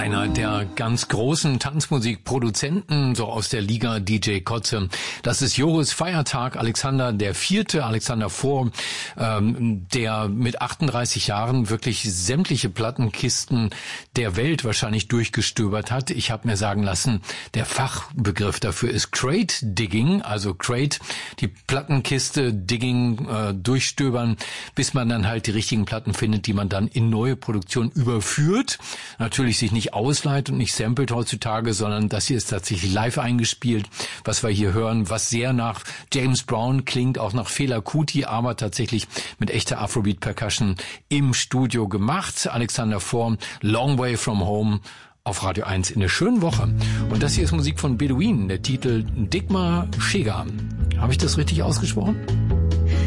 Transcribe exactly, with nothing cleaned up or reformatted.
Einer der ganz großen Tanzmusikproduzenten, so aus der Liga D J Kotze. Das ist Joris Feiertag, Alexander der Vierte, Alexander Four, ähm, der mit achtunddreißig Jahren wirklich sämtliche Plattenkisten der Welt wahrscheinlich durchgestöbert hat. Ich habe mir sagen lassen, der Fachbegriff dafür ist Crate Digging, also Crate, die Plattenkiste Digging äh, durchstöbern, bis man dann halt die richtigen Platten findet, die man dann in neue Produktion überführt. Natürlich sich nicht ausleiht und nicht samplet heutzutage, sondern das hier ist tatsächlich live eingespielt, was wir hier hören, was sehr nach James Brown klingt, auch nach Fela Kuti, aber tatsächlich mit echter Afrobeat-Percussion im Studio gemacht. Alexander Four, Long Way From Home auf Radio eins in der schönen Woche. Und das hier ist Musik von Bedouin, der Titel Digma Shega. Habe ich das richtig ausgesprochen?